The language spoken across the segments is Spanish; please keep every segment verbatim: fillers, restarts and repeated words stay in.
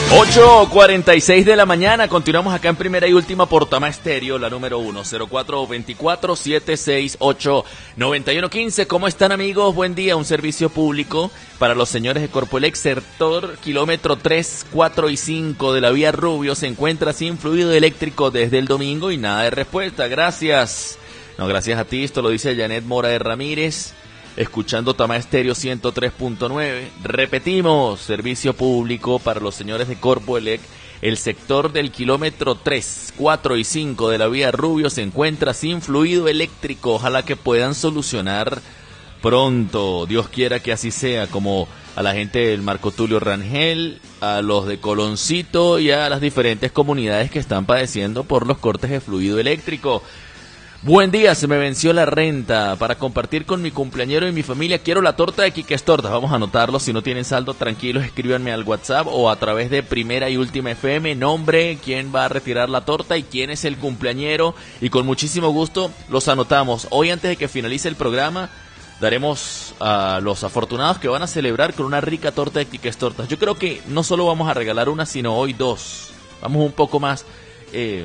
ocho cuarenta y seis de la mañana, continuamos acá en primera y última por Tama Estéreo, la número uno, cero cuatro dos cuatro, siete seis ocho, nueve uno uno cinco. ¿Cómo están, amigos? Buen día, un servicio público para los señores de Corpoelec, sector kilómetro tres, cuatro y cinco de la vía Rubio, se encuentra sin fluido eléctrico desde el domingo y nada de respuesta. Gracias. No, gracias a ti, esto lo dice Janet Mora de Ramírez. Escuchando Tama Estéreo ciento tres punto nueve. Repetimos, servicio público para los señores de Corpoelec. El sector del kilómetro tres, cuatro y cinco de la vía Rubio se encuentra sin fluido eléctrico. Ojalá que puedan solucionar pronto. Dios quiera que así sea, como a la gente del Marco Tulio Rangel, a los de Coloncito y a las diferentes comunidades que están padeciendo por los cortes de fluido eléctrico. Buen día, se me venció la renta para compartir con mi cumpleañero y mi familia. Quiero la torta de Quiques Tortas. Vamos a anotarlo. Si no tienen saldo, tranquilos, escríbanme al WhatsApp o a través de Primera y Última F M. Nombre, quién va a retirar la torta y quién es el cumpleañero. Y con muchísimo gusto los anotamos. Hoy, antes de que finalice el programa, daremos a los afortunados que van a celebrar con una rica torta de Quiques Tortas. Yo creo que no solo vamos a regalar una, sino hoy dos. Vamos un poco más... Eh,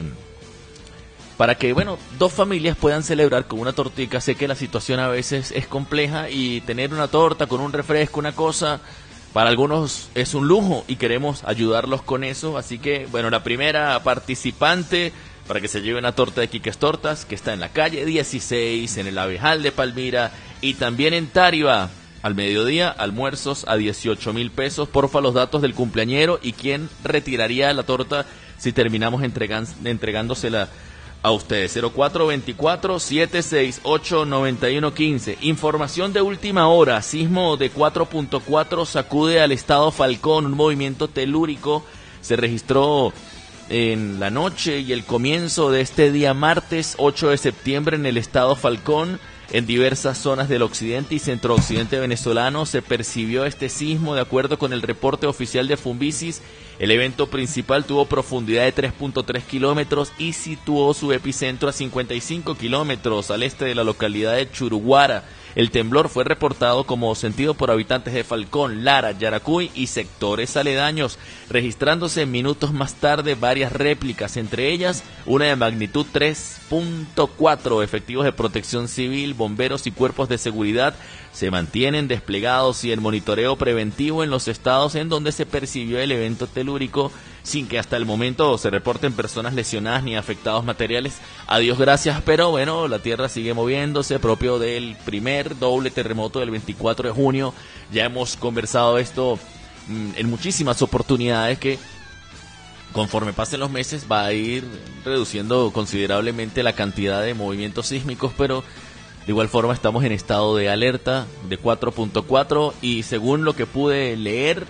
para que, bueno, dos familias puedan celebrar con una tortica. Sé que la situación a veces es compleja y tener una torta con un refresco, una cosa, para algunos es un lujo y queremos ayudarlos con eso. Así que, bueno, la primera participante para que se lleve una torta de Quiques Tortas, que está en la calle dieciséis, en el Abejal de Palmira y también en Tariba. Al mediodía, almuerzos a dieciocho mil pesos. Porfa, los datos del cumpleañero y quién retiraría la torta si terminamos entregan, entregándosela a ustedes. Cero cuatro dos cuatro, siete seis ocho, nueve uno cinco. Información de última hora. Sismo de cuatro punto cuatro sacude al estado Falcón. Un movimiento telúrico se registró en la noche y el comienzo de este día martes ocho de septiembre en el estado Falcón. En diversas zonas del occidente y centro-occidente venezolano se percibió este sismo. De acuerdo con el reporte oficial de Fumbisis, el evento principal tuvo profundidad de tres punto tres kilómetros y situó su epicentro a cincuenta y cinco kilómetros al este de la localidad de Churuguara. El temblor fue reportado como sentido por habitantes de Falcón, Lara, Yaracuy y sectores aledaños, registrándose minutos más tarde varias réplicas, entre ellas una de magnitud tres punto cuatro. Efectivos de protección civil, bomberos y cuerpos de seguridad se mantienen desplegados y en monitoreo preventivo en los estados en donde se percibió el evento telúrico, sin que hasta el momento se reporten personas lesionadas ni afectados materiales. A Dios gracias, pero bueno, la tierra sigue moviéndose, propio del primer doble terremoto del veinticuatro de junio. Ya hemos conversado esto mmm, en muchísimas oportunidades, que conforme pasen los meses va a ir reduciendo considerablemente la cantidad de movimientos sísmicos, pero de igual forma estamos en estado de alerta de cuatro punto cuatro y según lo que pude leer,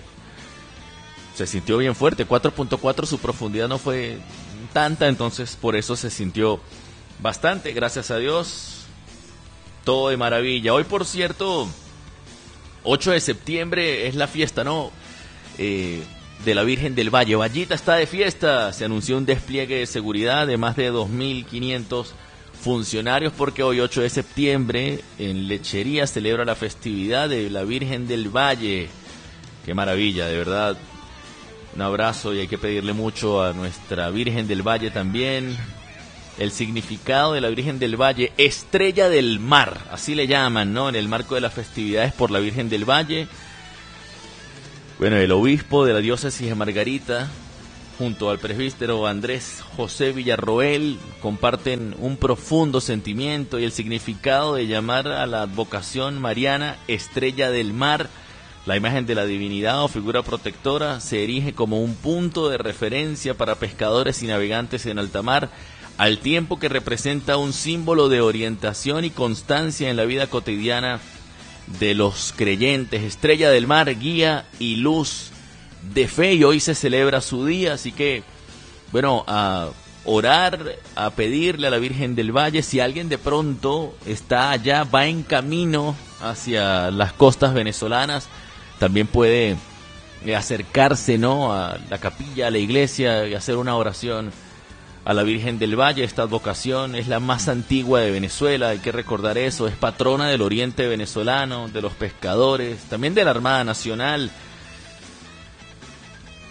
se sintió bien fuerte. Cuatro punto cuatro, su profundidad no fue tanta, entonces por eso se sintió bastante. Gracias a Dios, todo de maravilla. Hoy, por cierto, ocho de septiembre es la fiesta, ¿no? Eh, de la Virgen del Valle. Vallita está de fiesta. Se anunció un despliegue de seguridad de más de dos mil quinientos funcionarios porque hoy, ocho de septiembre, en Lechería celebra la festividad de la Virgen del Valle. Qué maravilla, de verdad. Un abrazo, y hay que pedirle mucho a nuestra Virgen del Valle también. El significado de la Virgen del Valle, estrella del mar, así le llaman, ¿no? En el marco de las festividades por la Virgen del Valle. Bueno, el obispo de la diócesis de Margarita, junto al presbítero Andrés José Villarroel, comparten un profundo sentimiento y el significado de llamar a la advocación mariana estrella del mar. La imagen de la divinidad o figura protectora se erige como un punto de referencia para pescadores y navegantes en alta mar, al tiempo que representa un símbolo de orientación y constancia en la vida cotidiana de los creyentes. Estrella del mar, guía y luz de fe, y hoy se celebra su día, así que, bueno, a orar, a pedirle a la Virgen del Valle. Si alguien de pronto está allá, va en camino hacia las costas venezolanas, también puede acercarse, ¿no?, a la capilla, a la iglesia, y hacer una oración a la Virgen del Valle. Esta advocación es la más antigua de Venezuela, hay que recordar eso. Es patrona del oriente venezolano, de los pescadores, también de la Armada Nacional.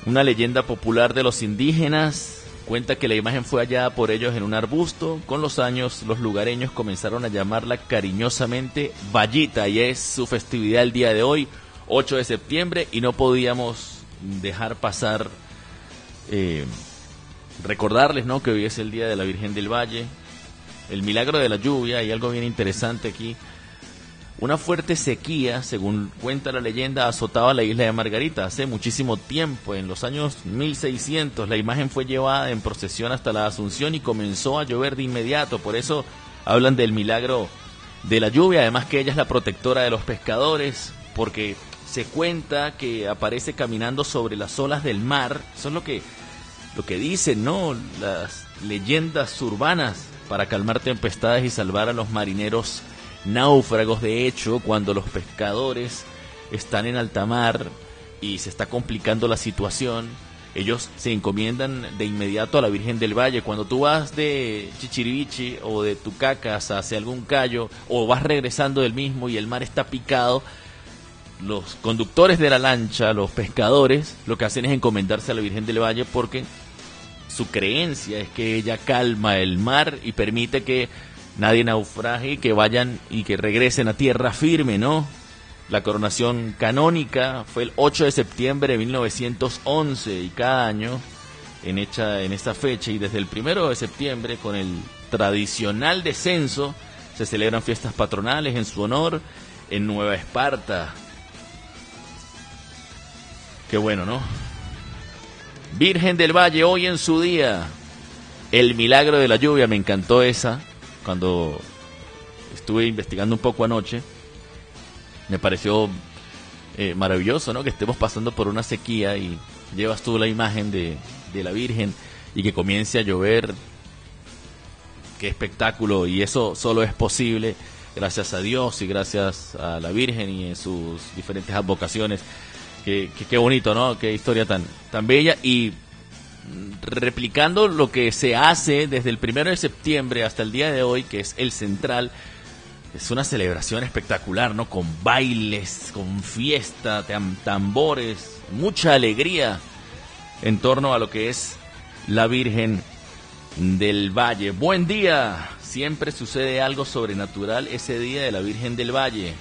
Una leyenda popular de los indígenas cuenta que la imagen fue hallada por ellos en un arbusto. Con los años, los lugareños comenzaron a llamarla cariñosamente Vallita, y es su festividad el día de hoy, ocho de septiembre, y no podíamos dejar pasar, eh, recordarles, ¿no?, que hoy es el día de la Virgen del Valle, el milagro de la lluvia. Y algo bien interesante aquí: una fuerte sequía, según cuenta la leyenda, azotaba la isla de Margarita hace muchísimo tiempo. En los años mil seiscientos, la imagen fue llevada en procesión hasta la Asunción y comenzó a llover de inmediato. Por eso hablan del milagro de la lluvia. Además que ella es la protectora de los pescadores, porque se cuenta que aparece caminando sobre las olas del mar. Eso es lo que, lo que dicen, ¿no?, las leyendas urbanas, para calmar tempestades y salvar a los marineros náufragos. De hecho, cuando los pescadores están en alta mar y se está complicando la situación, ellos se encomiendan de inmediato a la Virgen del Valle. Cuando tú vas de Chichirivichi o de Tucacas hacia algún callo, o vas regresando del mismo y el mar está picado, los conductores de la lancha, los pescadores, lo que hacen es encomendarse a la Virgen del Valle, porque su creencia es que ella calma el mar y permite que nadie naufrague, que vayan y que regresen a tierra firme, ¿no? La coronación canónica fue el ocho de septiembre de mil novecientos once, y cada año en, hecha, en esta fecha, y desde el primero de septiembre, con el tradicional descenso, se celebran fiestas patronales en su honor en Nueva Esparta. Qué bueno, ¿no? Virgen del Valle, hoy en su día, el milagro de la lluvia. Me encantó esa, cuando estuve investigando un poco anoche. Me pareció eh, maravilloso, ¿no?, que estemos pasando por una sequía y llevas tú la imagen de, de la Virgen y que comience a llover. Qué espectáculo. Y eso solo es posible gracias a Dios y gracias a la Virgen y en sus diferentes advocaciones. Qué, qué, qué bonito, ¿no? Qué historia tan, tan bella. Y replicando lo que se hace desde el primero de septiembre hasta el día de hoy, que es el central, es una celebración espectacular, ¿no? Con bailes, con fiesta, tam, tambores, mucha alegría en torno a lo que es la Virgen del Valle. Buen día. Siempre sucede algo sobrenatural ese día de la Virgen del Valle.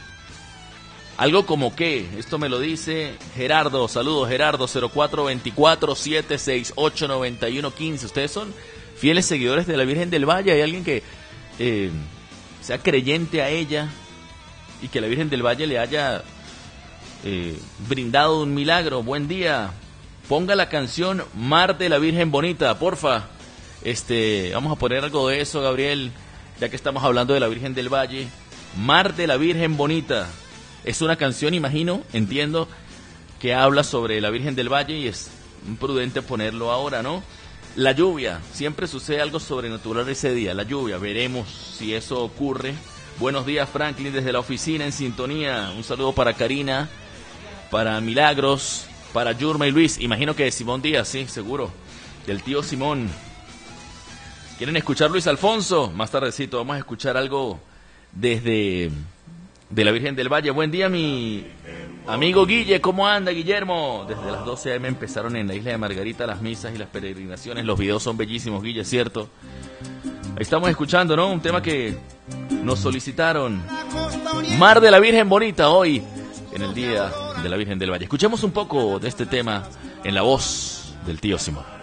Algo como qué, esto me lo dice Gerardo. Saludos, Gerardo. Cero cuatro veinticuatro, setenta y seis, ocho noventa y uno, quince. Ustedes son fieles seguidores de la Virgen del Valle. Hay alguien que eh, sea creyente a ella y que la Virgen del Valle le haya eh, brindado un milagro. Buen día. Ponga la canción Mar de la Virgen Bonita, porfa. Este, vamos a poner algo de eso, Gabriel, ya que estamos hablando de la Virgen del Valle. Mar de la Virgen Bonita. Es una canción, imagino, entiendo, que habla sobre la Virgen del Valle, y es prudente ponerlo ahora, ¿no? La lluvia, siempre sucede algo sobrenatural ese día, la lluvia, veremos si eso ocurre. Buenos días, Franklin, desde la oficina en sintonía. Un saludo para Karina, para Milagros, para Yurma y Luis. Imagino que de Simón Díaz, sí, seguro, del tío Simón. ¿Quieren escuchar Luis Alfonso? Más tardecito vamos a escuchar algo desde... de la Virgen del Valle. Buen día, mi amigo Guille. ¿Cómo anda, Guillermo? Desde las doce a eme empezaron en la isla de Margarita las misas y las peregrinaciones. Los videos son bellísimos, Guille, ¿cierto? Ahí estamos escuchando, ¿no? Un tema que nos solicitaron. Mar de la Virgen Bonita, hoy en el Día de la Virgen del Valle. Escuchemos un poco de este tema en la voz del tío Simón.